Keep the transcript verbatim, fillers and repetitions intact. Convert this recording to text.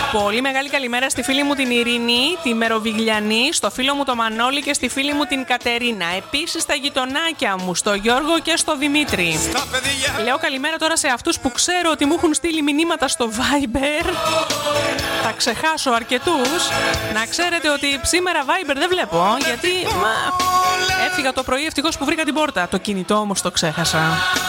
Πολύ μεγάλη καλημέρα στη φίλη μου την Ειρήνη, τη Μεροβιγλιανή, στο φίλο μου το Μανώλη και στη φίλη μου την Κατερίνα. Επίσης στα γειτονάκια μου, στο Γιώργο και στο Δημήτρη. Λέω καλημέρα τώρα σε αυτούς που ξέρω ότι μου έχουν στείλει μηνύματα στο Viber. Θα ξεχάσω αρκετούς. Να ξέρετε ότι σήμερα Viber δεν βλέπω, γιατί μα, έφυγα το πρωί ευτυχώς που βρήκα την πόρτα. Το κινητό όμως το ξέχασα.